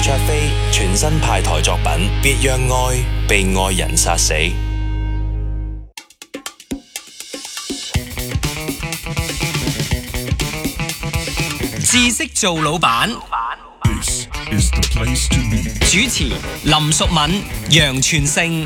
卓飛全新派台作品《別讓愛被愛人殺死》。知識做老闆， This is the place to be. 主持林淑敏、楊全勝。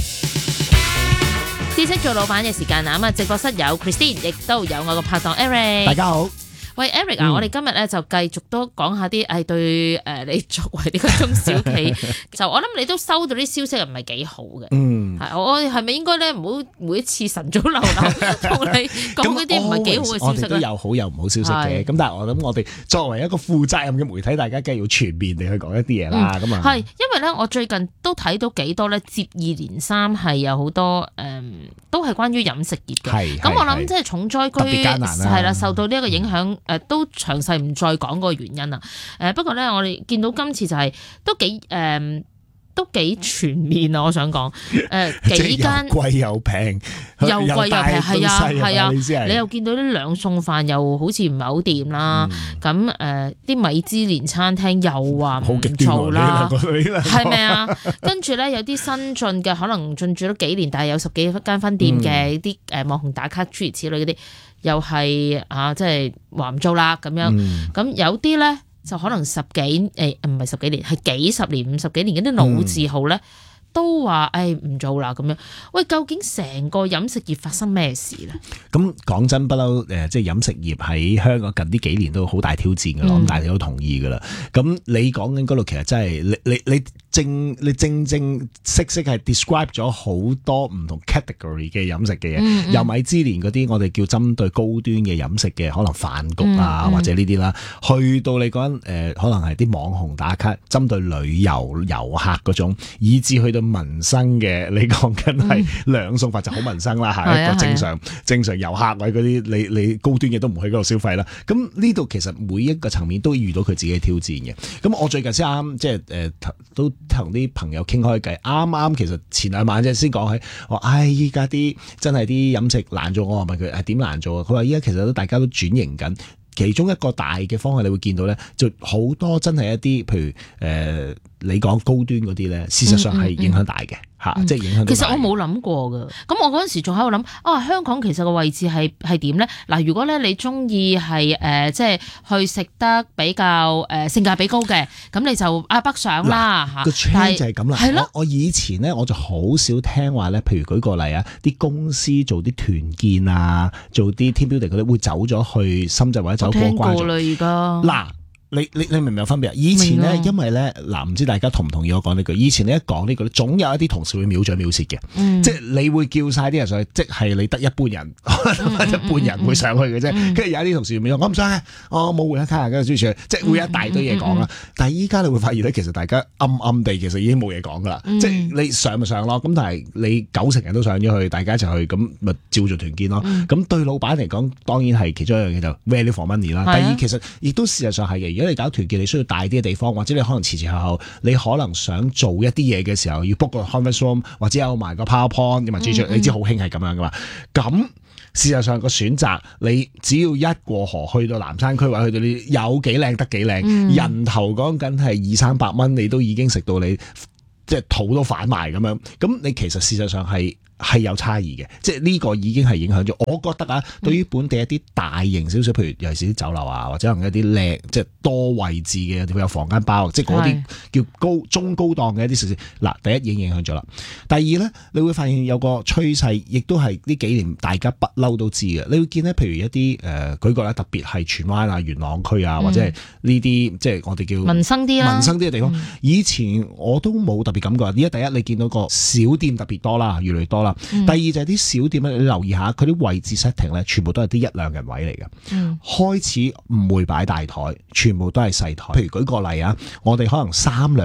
知識做老闆嘅時間啊，直播室有 Christine， 亦都有我個拍檔 Eric。 大家好。 喂 Eric 啊，我哋今日咧就繼續都講下啲對你作為呢個中小企，就我諗你都收到啲消息唔係幾好嘅。係我係咪應該咧唔好每一次晨早流流同你講嗰啲唔係幾好嘅消息咧？ 我哋都有好有唔好消息嘅，咁但係我諗我哋作為一個負責任嘅媒體，大家梗係要全面地去講一啲嘢啦。咁啊， 係因為咧，我最近都睇到幾多咧，接二連三係有好多都係關於飲食業嘅。咁我諗即係重災區， 特別艱難啦， 係啦，受到呢一個影響。都詳細唔再講個原因啦。不過咧，我哋見到今次就係都幾全面啊！我想講幾間貴又平， 又貴又平，係啊， 你又見到啲兩餸飯又好似唔係好掂啦。咁啲米芝蓮餐廳又話唔做啦，係咪啊？跟住咧有啲新進嘅，可能進駐咗幾年，但係有10幾間分店嘅啲網紅打卡諸如此類嗰啲。又係即係話唔做啦咁樣，咁有啲咧就可能唔係十幾年，係幾十年、50幾年嗰啲老字號咧，都話唔做啦咁樣。喂，究竟成個飲食業發生咩事咧？ 咁講真不嬲即係飲食業喺香港近呢幾年都好大挑戰㗎啦，咁大家都同意㗎啦。咁你講緊嗰度其實真係你正式係 describe 咗好多唔同 category 嘅飲食嘅嘢，由米芝蓮嗰啲我哋叫針對高端嘅飲食嘅，可能飯局啊或者呢啲啦，去到你講可能係啲網紅打卡，針對旅遊遊客嗰種，以至去到民生嘅，你講緊係兩餸飯就好民生啦，係一個正常遊客位嗰啲，你高端嘅都唔去嗰度消費啦。咁呢度其實每一個層面都遇到佢自己嘅挑戰嘅。咁我最近先啱即係都同啲朋友傾開偈，啱其實前2晚先講起，話依家啲真係啲飲食難做，我問佢係點難做啊？佢話依家其實大家都轉型緊，其中一個大嘅方向你會見到咧，就好多真係一啲譬如你講高端嗰啲咧，事實上係影響大嘅。即係影響。 其實我冇諗過㗎，咁我嗰陣時仲喺度諗香港其實個位置係點咧？嗱，如果咧你中意係即係去食得比較性價比高嘅，咁你就北上啦嚇。 個 trend 就係咁啦。 係咯。 我以前咧我就好少聽話咧，譬如舉個例啊，啲公司做啲團建啊，做啲 team building 嗰啲會走咗去深圳或者走過關咗。 我聽過啦而家。嗱。 你明唔明有分別啊？以前咧，因為咧唔知大家同唔同意我講呢句？以前你一講呢句咧，總有一啲同事會藐嘴藐舌嘅，即係你會叫晒啲人上去，即係你得一般人，一半人會上去嘅啫。跟住有一啲同事會我唔上嘅，我冇會一卡跟住即係會一大堆嘢講啦。但係依家你會發現咧，其實大家暗地其實已經冇嘢講噶啦，即係你上咪上咯。咁但係你90%人都上咗去，大家一齊去，咁咪照做團建咯。咁對老闆嚟講，當然係其中一樣嘢就 value for money 啦。第二其實亦都事實上係嘅。如果你搞團建，你需要大啲嘅地方，或者你可能前後，你可能想做一啲嘢嘅時候，要 book 個 conference room， 或者有埋個 PowerPoint，你知好興係咁樣噶嘛？咁事實上個選擇，你只要一過河去到南山區，或者去到呢有幾靚得幾靚，人頭講緊係200-300蚊，你都已經食到你即係肚都反埋咁樣。咁你其實事實上係有差異嘅，即係呢個已經係影響咗。我覺得對於本地一啲大型少少，譬如尤其是啲酒樓啊，或者可能一啲靚即係多位置嘅，有房間包，即係嗰啲叫中高檔嘅一啲少少。嗱，第一已經影響咗啦。第二咧，你會發現有個趨勢，亦都係呢幾年大家不嬲都知嘅。你會見咧，譬如一啲舉個例，特別係荃灣啊、元朗區啊，或者係呢啲即係我哋叫民生啲嘅地方。 以前我都冇特別感覺。而家第一，你見到個小店特別多啦，越嚟越多。第二就係啲小店咧，你留意下佢啲位置 setting 咧，全部都係啲1-2人位嚟嘅。開始唔會擺大台，全部都係細台。譬如舉個例啊，我哋可能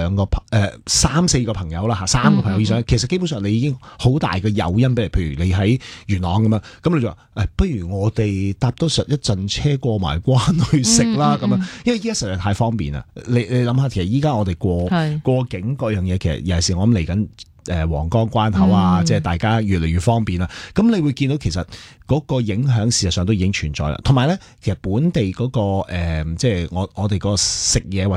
3-4個朋友啦嚇，3個朋友以上，其實基本上你已經好大嘅誘因俾你。譬如你喺元朗咁樣，咁你就話不如我哋搭多實一陣車過埋關去食啦咁樣，因為依家實在太方便啦。你諗下，其實依家我哋過境嗰樣嘢，其實尤其是我諗嚟緊。皇崗關口啊，即係大家越嚟越方便啦。咁你會見到其實嗰個影響事實上都已經存在啦。同埋咧，其實本地嗰個即係我哋個食嘢或者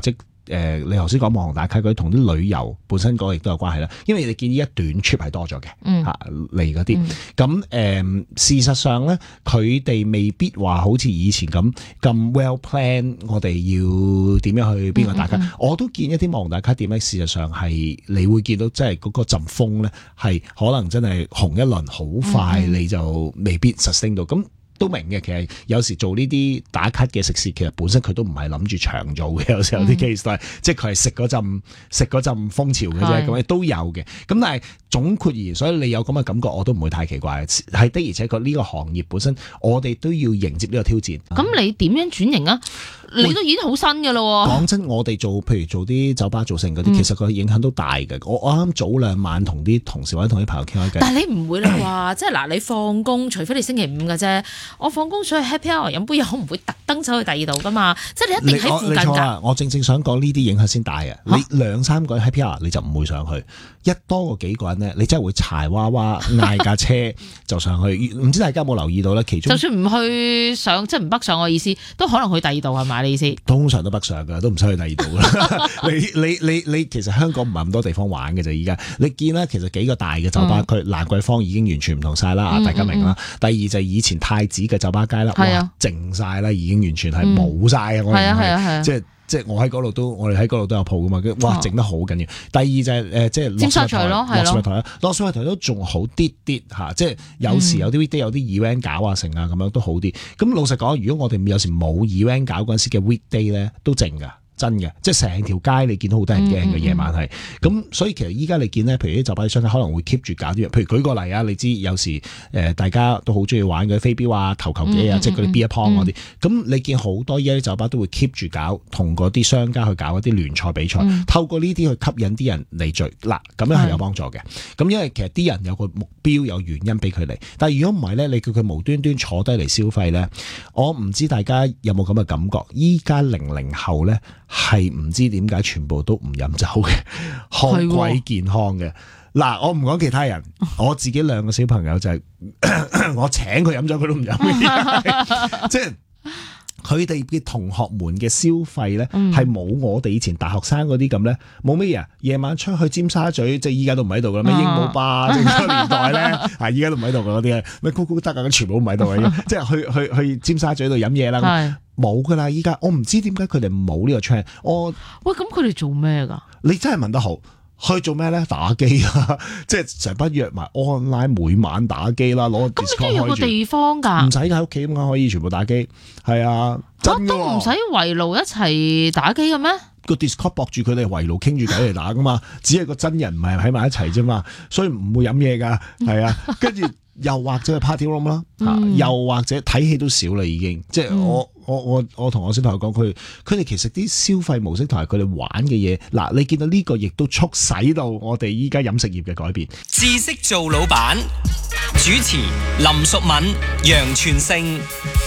你頭先講網紅打卡嗰啲同啲旅遊本身嗰個亦都有關係啦。因為你見依家短 trip 係多咗嘅嚟嗰啲，咁事實上咧，佢哋未必話好似以前咁 well plan， 我哋要點樣去邊個打卡。我都見一啲網紅打卡店咧，事實上係你會見到即係嗰個陣風咧，係可能真係紅一輪好快，你就未必 sustain 到。咁都明嘅，其實有時做呢啲打卡嘅食肆，其實本身佢都唔係諗住長做嘅，有時候有啲 case 都係，即係佢係食嗰陣風潮嘅啫，咁都有嘅。咁但係總括而言，所以你有咁嘅感覺，我都唔會太奇怪。係的而且確呢個行業本身，我哋都要迎接呢個挑戰。 咁你點樣轉型啊？你都已經好新㗎咯喎！ 講真，我哋譬如做啲酒吧做成嗰啲，其實個影響都大嘅。我啱早2晚同啲同事或者同啲朋友傾開偈。 但係你唔會話即係嗱，你放工，除非你星期五嘅啫。我放工想去 happy hour 飲杯嘢，我唔會特登走去第二度㗎嘛。即係你一定喺附近㗎。 我正想講呢啲影響先大啊！你2-3個人 happy hour 你就唔會上去，一多過幾個人咧，你真係會柴娃娃嗌架車就上去。唔知大家有冇留意到咧？其中就算唔去上，即係唔北上，我意思都可能去第二度係咪？你意思？ 通常都北上㗎，都唔使去第二度啦。你其實香港唔係咁多地方玩嘅啫。而家你見啦，其實幾個大嘅酒吧區，蘭桂坊已經完全唔同晒啦，大家明啦。第二就係以前太子嘅酒吧街啦，哇，靜晒啦，已經完全係冇晒嘅。我哋即係我喺嗰度都，我哋喺嗰度都有鋪噶嘛，哇，整得好緊要。第二就係即係尖沙咀咯，係咯，落水台都仲好啲嚇，即係有時有啲 weekday 有啲 event 搞啊成啊咁樣都好啲。咁老實講，如果我哋有時冇 event 搞嗰陣時嘅 weekday 咧，都靜㗎。真嘅，即係成條街你見到好多人驚嘅夜晚係，咁所以其實依家你見咧，譬如啲酒吧商家可能會 keep 住搞啲嘢，譬如舉個例啊，你知有時大家都好中意玩嘅飛鏢啊、投球機啊，即係嗰啲 beer pong 嗰啲，咁你見好多依家啲酒吧都會 keep 住搞，同嗰啲商家去搞一啲聯賽比賽，透過呢啲去吸引啲人嚟聚，嗱咁樣係有幫助嘅。咁因為其實啲人有個目標有原因俾佢嚟，但係如果唔係咧，你叫佢無端端坐低嚟消費咧，我唔知大家有冇咁嘅感覺，依家00後咧。係唔知點解全部都唔飲酒嘅，好鬼健康嘅。嗱，我唔講其他人，我自己2個小朋友就係我請佢飲酒，佢都唔飲嘅，即係佢哋嘅同學們嘅消費咧，係冇我哋以前大學生嗰啲咁咧，冇乜嘢。夜晚出去尖沙咀，即係依家都唔喺度噶啦，咩鸚鵡吧，即係嗰個年代咧，依家都唔喺度噶嗰啲咩酷酷德啊，全部都唔喺度嘅，即係去尖沙咀度飲嘢啦。冇噶啦，依家我唔知點解佢哋冇呢個 trend。 喂，咁佢哋做咩噶？ 你真係問得好，去做咩咧？打機啊，即係成班約埋 online 每晚打機啦，攞個 Discord 開住。咁有個地方㗎？唔使喺屋企咁樣可以全部打機，係啊，真都唔使圍爐一齊打機嘅咩？個 Discord 駁住佢哋圍爐傾住偈嚟打噶嘛，只係個真人唔係喺埋一齊啫嘛，所以唔會飲嘢㗎，係啊，跟住。又或者係 party room 啦，又或者睇戲都少啦，已經。即係我同我小朋友講，佢哋其實啲消費模式同埋佢哋玩嘅嘢，嗱，你見到呢個亦都促使到我哋依家飲食業嘅改變。 知識做老闆，主持林淑敏、楊全勝。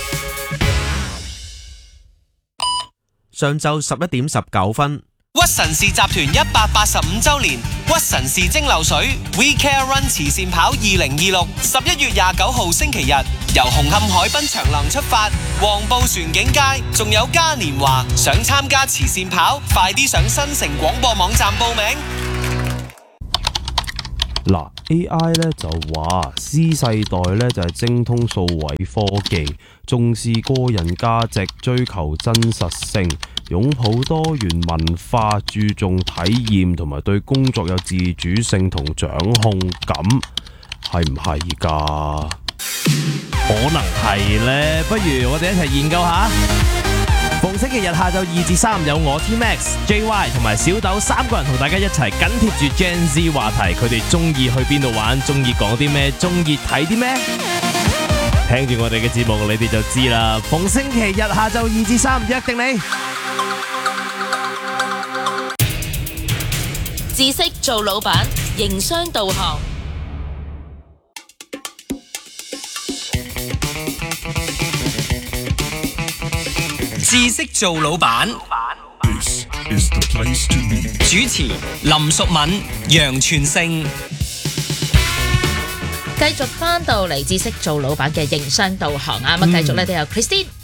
上晝11:19。 屈臣氏集團185周年屈臣氏蒸餾水 We Care Run 慈善跑2026，11月29號星期日，由紅磡海濱長廊出發，黃埔船景街，仲有嘉年華。想參加慈善跑，快啲上新城廣播網站報名。 嗱 ，AI 咧就話 C 世代咧就係精通數位科技，重視個人價值，追求真實性，擁抱多元文化，注重體驗同埋對工作有自主性同掌控感，係唔係㗎？ 可能係呢，不如我哋一齊研究下。逢星期日下晝2至3有我 T-Max、JY 同埋小豆3個人同大家一齊緊貼住 Gen Z 話題，佢哋中意去邊度玩，中意講啲咩，中意睇啲咩，聽住我哋嘅節目你哋就知啦。逢星期日下晝2至3約定你。 知識做老闆，營商導航。 知識做老闆， This is the place to be. 主持林淑敏、楊全勝。 繼續翻到嚟知識做老闆嘅營商導航啊！咁繼續咧都有 Christine。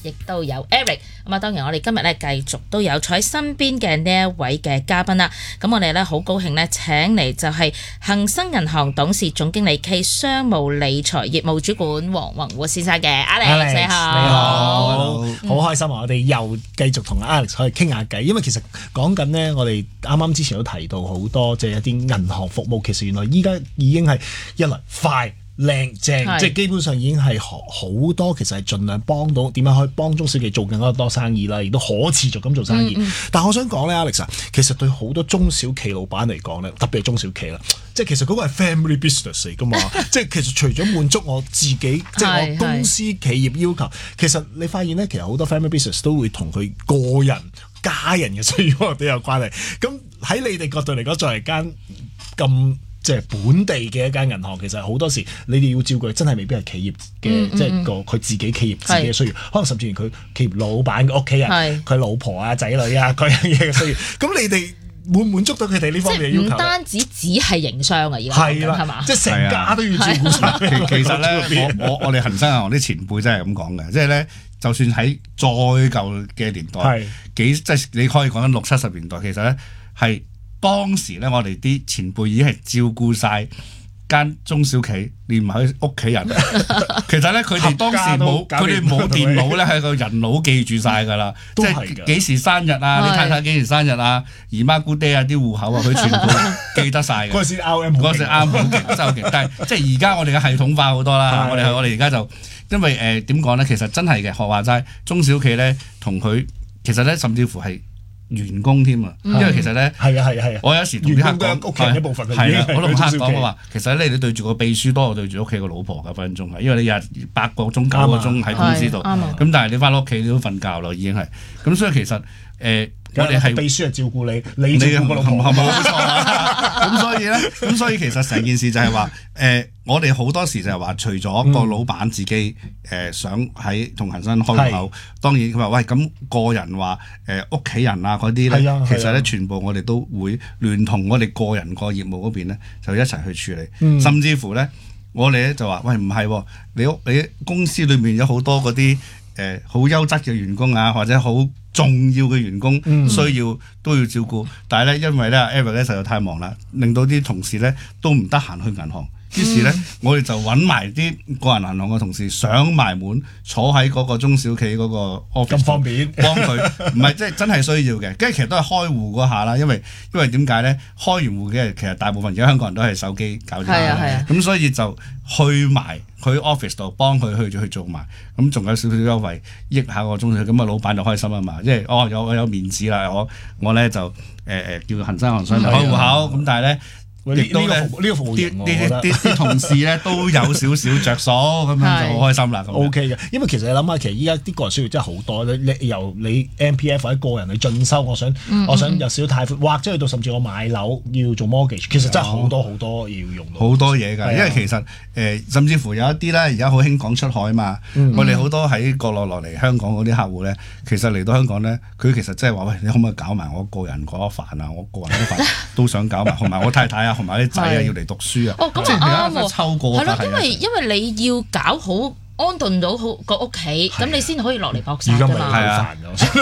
亦都有 Eric。咁啊，當然我哋今日咧繼續都有坐喺身邊嘅呢一位嘅嘉賓啦。咁我哋咧好高興咧請嚟就係恒生銀行董事總經理暨商務理財業務主管黃宏活先生嘅 Alex， 你好， 好開心啊！我哋又繼續同 Alex 可以傾下偈，因為其實講緊呢，我哋啱啱之前都提到好多即係一啲銀行服務，其實原來依家已經係一來快。靚正，即係基本上已經係好多，其實係盡量幫到點樣可以幫中小企做更加多生意啦，亦都可持續咁做生意。但係我想講咧 ，Alex 其實對好多中小企老闆嚟講咧，特別係中小企啦，即係其實嗰個係 family business 嚟噶嘛。即係其實除咗滿足我自己，即係我公司企業要求，其實你發現咧，其實好多 family business 都會同佢個人、家人嘅需要比較有關係。咁喺你哋角度嚟講，作為間咁即係本地嘅一間銀行，其實好多時你哋要照顧，真係未必係企業嘅，即係佢自己企業自己嘅需要，可能甚至連佢企業老闆嘅屋企人、佢老婆啊、仔女啊嗰樣嘢嘅需要。咁你哋滿唔滿足到佢哋呢方面嘅要求？ 唔單止只係營商啊，而家係啦， 係嘛？ 即係成家都要照顧晒。 其實咧，我哋恒生銀行啲前輩真係咁講嘅，即係咧，就算喺再舊嘅年代，即係你可以講緊60、70年代，其實咧係。當時咧，我哋啲前輩已經係照顧晒間中小企，連埋佢屋企人。其實咧，佢哋當時冇電腦咧，係個人腦記住晒㗎啦。即係幾時生日啊？你太太幾時生日啊？姨媽姑爹啊，啲戶口啊，佢全部記得晒嘅。 嗰陣時 RM 嗰陣時 RM 好勁，真係好勁。但係即係而家我哋嘅系統化好多啦。我哋而家就因為點講咧？其實真係嘅，學話齋中小企咧，同佢其實咧，甚至乎係。員工添啊，因為其實咧，我有時同啲客講， 屋企人一部分我同客講話，其實咧你對住個秘書多過對住屋企個老婆嘅分鐘係，因為你日8個鐘9個鐘喺公司度，咁但係你翻到屋企你都瞓覺咯，已經係，咁所以其實我哋係秘書係照顧你照顧個老婆， 冇錯。咁所以其實成件事就係話，我哋好多時就係話，除咗個老闆自己想喺同恒生開口，當然佢話喂，咁個人話屋企人啊嗰啲咧，其實咧全部我哋都會聯同我哋個人個業務嗰邊咧，就一齊去處理，甚至乎咧，我哋咧就話喂，唔係，你公司裏面有好多嗰啲好優質嘅員工啊，或者好重要嘅員工需要都要照顧，但係咧因為咧 Eric 咧實在太忙啦，令到啲同事咧都唔得閒去銀行。於是咧，我哋就揾埋啲個人銀行嘅同事上埋門，坐喺嗰個中小企嗰個 office 咁方便幫佢，唔係即係真係需要嘅。跟住其實都係開戶嗰下啦，因為點解咧？開完戶嘅其實大部分而家香港人都係手機搞掂嘅，咁所以就去埋佢 office 度幫佢去做埋，咁仲有少少優惠益下個中小企，咁啊老闆就開心啊嘛，即係有面子啦，我咧就叫恒生銀行上嚟開戶口，咁但係咧。亦都咧，呢個服務啲同事咧都有少少着數，咁樣就好開心啦。 O K 嘅，因為其實你諗下，其實依家啲個人需要真係好多。你由你 M P F 或者個人去進修，我想有少少貸款，或者去到甚至我買樓要做 mortgage，其實真係好多要用到好多嘢㗎。因為其實甚至乎有一啲咧，而家好興講出海嘛。我哋好多喺國內落嚟香港嗰啲客戶咧，其實嚟到香港咧，佢其實真係話喂，你可唔可以搞埋我個人嗰一範啊？我個人嗰範都想搞埋，同埋我太太啊。同埋啲仔啊，要嚟讀書啊， 咁啊啱喎，抽過係咯，因為你要搞好安頓到好個屋企，咁你先可以落嚟搏殺㗎嘛。 係啊，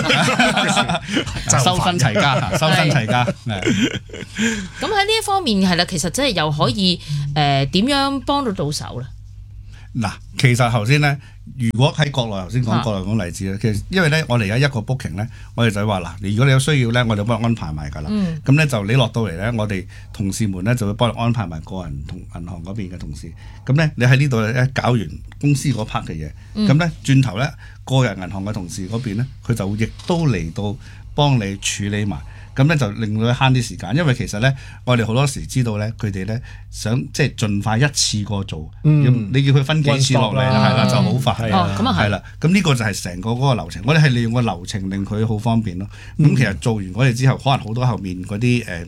收身齊家，收身齊家。 咁喺呢一方面係啦，其實真係又可以點樣幫到手咧？ 嗱，其實頭先咧，如果喺國內頭先講國內講例子咧，其實因為咧，我哋而家一個 booking 咧，我哋就話嗱，如果你有需要咧，我哋幫你安排埋㗎啦。咁咧就你落到嚟咧，我哋同事們咧就會幫你安排埋個人同銀行嗰邊嘅同事。咁咧你喺呢度咧搞完公司嗰 part 嘅嘢，咁咧轉頭咧個人銀行嘅同事嗰邊咧，佢就亦都嚟到幫你處理埋。咁咧就令到佢慳啲時間，因為其實咧，我哋好多時知道咧，佢哋咧想即係盡快一次過做，你叫佢分幾次落嚟，係啦就好快，係啦。咁呢個就係成個嗰個流程，我哋係利用個流程令佢好方便咯。咁其實做完我哋之後，可能好多後面嗰啲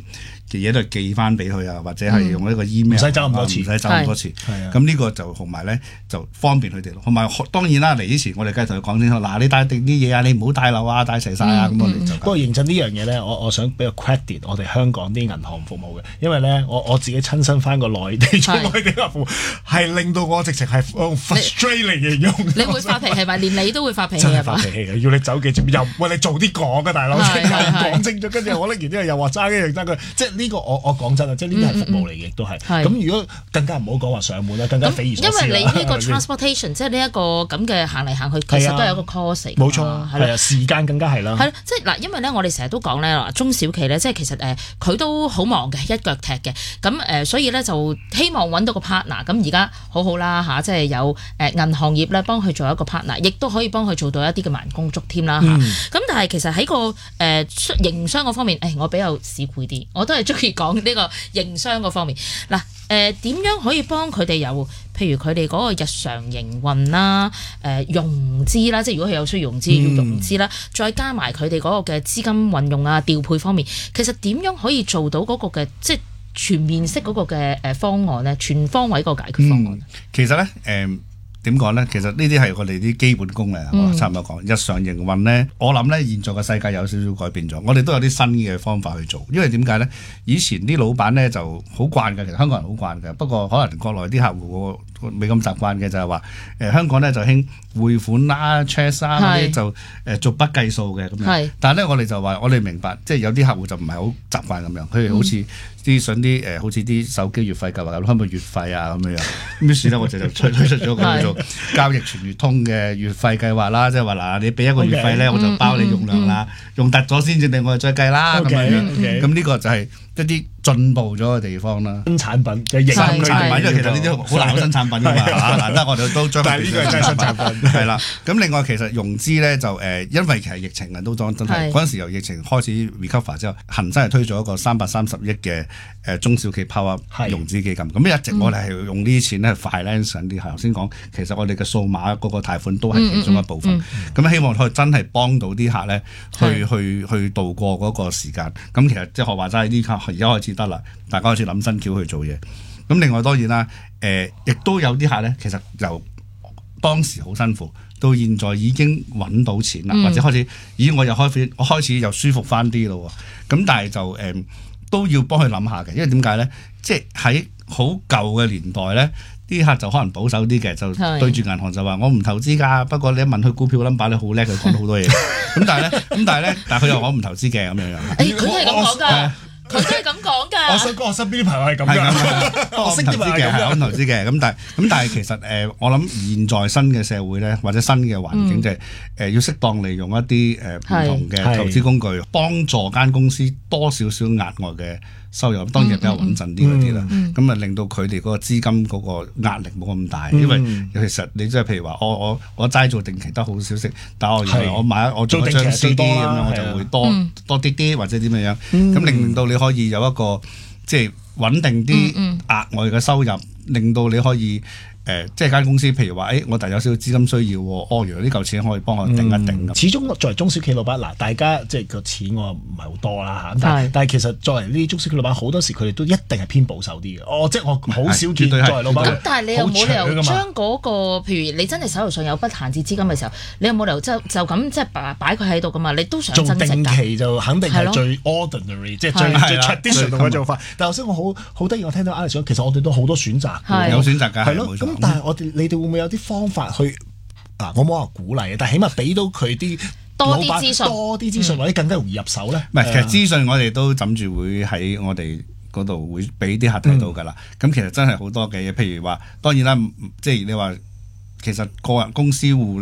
嘅嘢都係寄翻俾佢啊，或者係用一個 email， 唔使走咁多次， 唔使走咁多次。咁呢個就同埋咧就方便佢哋咯。同埋當然啦，嚟之前我哋梗係同佢講清楚，嗱你帶定啲嘢啊，你唔好帶漏啊，帶齊晒啊，咁我哋就。不過認真呢樣嘢咧，我想俾個 credit 我哋香港啲銀行服務嘅，因為咧我自己親身翻過內地做內地銀行服務，係令到我直情係用 frustrate 嚟形容。 你會發脾氣咪？連你都會發脾氣真係發脾氣嘅，要你走幾次又喂你早啲講嘅大佬，又講清楚，跟住我拎完之後又話爭一樣爭佢，即係呢個我講真啊，即係呢啲係服務嚟嘅，亦都係。咁如果更加唔好講話上門啦，更加匪夷所思啦。 因為你呢個 transportation 即係呢一個咁嘅行嚟行去，其實都係一個 cost。 冇錯，係啊，時間更加係啦。 係咯，即係嗱，因為咧我哋成日都講咧，中小企咧，即係其實佢都好忙嘅，一腳踢嘅。咁所以咧就希望揾到個 partner。咁而家好好啦嚇，即係有銀行業咧幫佢做一個 partner，亦都可以幫佢做到一啲嘅慢工足添啦嚇。咁但係其實喺個營商嗰方面，我比較市儈啲，我都係中意講呢個營商嗰方面。嗱點樣可以幫佢哋有，譬如佢哋嗰個日常營運啦、融資啦，即係如果佢有需要融資要融資啦，再加埋佢哋嗰個嘅資金運用啊、調配方面，其實點樣可以做到嗰個嘅即係全面式嗰個嘅方案咧，全方位個解決方案？ 其實咧點講咧？其實呢啲係我哋啲基本功嚟，差唔多講。日常營運咧，我諗咧現在個世界有少少改變咗，我哋都有啲新嘅方法去做。因為點解咧？以前啲老闆咧就好慣嘅，其實香港人好慣嘅。不過可能國內啲客戶未咁習慣嘅就係話香港咧就興匯款啦、check 啦嗰啲就逐筆計數嘅咁樣。但係咧我哋就話我哋明白，即係有啲客戶就唔係好習慣咁樣，佢哋好似想啲好似啲手機月費計劃咁，可唔可以月費啊咁樣？咁於是咧我就推出咗個叫做交易全月通嘅月費計劃啦，即係話嗱你俾一個月費咧，我就包你用量啦，用突咗先至定我哋再計啦咁樣。咁呢個就係一啲進步咗嘅地方啦。新產品即係新產品，因為其實呢啲好難有新產品㗎嘛，難得我哋都將。但係呢個真係新產品。係啦，咁另外其實融資咧就因為其實疫情啊都真係嗰陣時由疫情開始 recover 之後，恒生係推咗一個330億嘅中小企 power 融資基金。咁一直我哋係用呢啲錢咧 finance 緊啲，頭先講其實我哋嘅數碼嗰個貸款都係其中一部分。咁希望可以真係幫到啲客咧去度過嗰個時間。咁其實即係學話齋啲客而家開始得啦，大家開始諗新橋去做嘢。咁另外當然啦，亦都有啲客咧，其實由當時好辛苦，到現在已經揾到錢啦，或者開始，我開始又舒服翻啲咯。咁但係就都要幫佢諗下嘅，因為點解咧？即係喺好舊嘅年代咧，啲客就可能保守啲嘅，就對住銀行就話我唔投資㗎。不過你一問佢股票 number，你好叻，佢講到好多嘢。咁但係咧，佢又話我唔投資嘅咁樣樣。 佢係咁講㗎。佢都係咁講㗎。 我想講我身邊啲朋友係咁㗎，我識啲朋友係咁投資嘅。咁但係其實我諗現在新嘅社會咧，或者新嘅環境就係要適當利用一啲唔同嘅投資工具，幫助間公司多少少額外嘅收入，當然係比較穩陣啲嗰啲啦。咁啊令到佢哋嗰個資金嗰個壓力冇咁大，因為其實你即係譬如話我齋做定期得好少息，但係我做一張 CD 咁樣，我就會多啲或者點樣樣，咁令到你可以有一個即係穩定啲額外嘅收入，令到你可以即係間公司，譬如話我有少少資金需要喎，原來呢嚿錢可以幫我頂一頂。始終作為中小企老闆，嗱大家即係個錢我唔係好多啦嚇，但係其實作為呢啲中小企老闆，好多時佢哋都一定係偏保守啲嘅。即係我好少見作為老闆。 咁但係你又冇理由將嗰個，譬如你真係手頭上有筆閒置資金嘅時候，你有冇理由就咁即係擺佢喺度噶嘛？你都想增值㗎。做定期就肯定係最 ordinary，即係最 traditional 嘅做法。但係頭先我好得意，我聽到 Alex 講，其實我哋都好多選擇，有選擇㗎，係咯。咁但係你哋會唔會有啲方法去我冇話鼓勵，但係起碼俾到佢啲多啲資訊，或者更加容易入手咧？唔係，其實資訊我哋都諗住會喺我哋嗰度會俾啲客睇到㗎啦。咁其實真係好多嘅嘢，譬如話當然啦，即係你話其實個人公司戶。